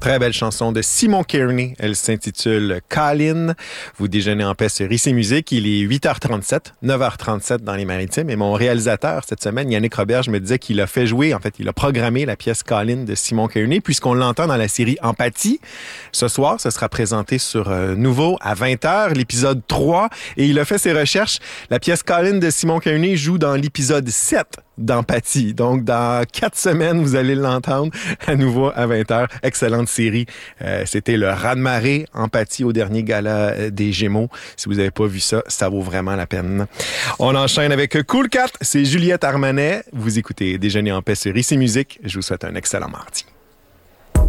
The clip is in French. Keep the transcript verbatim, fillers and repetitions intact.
Très belle chanson de Simon Kearney. Elle s'intitule Colin. Vous déjeunez en paix sur Ici Musique. Il est huit heures trente-sept, neuf heures trente-sept dans les Maritimes. Et mon réalisateur cette semaine, Yannick Roberge, me disait qu'il a fait jouer, en fait, il a programmé la pièce Colin de Simon Kearney, puisqu'on l'entend dans la série Empathie. Ce soir, ce sera présenté sur euh, Nouveau à vingt heures, l'épisode trois. Et il a fait ses recherches. La pièce Colin de Simon Kearney joue dans l'épisode sept d'Empathie. Donc, dans quatre semaines, vous allez l'entendre à nouveau à vingt heures. Excellente série. Euh, c'était le raz-de-marée Empathie au dernier gala des Gémeaux. Si vous n'avez pas vu ça, ça vaut vraiment la peine. On enchaîne avec Cool Cat. C'est Juliette Armanet. Vous écoutez Déjeuner en paix sur Ici Musique. Je vous souhaite un excellent mardi.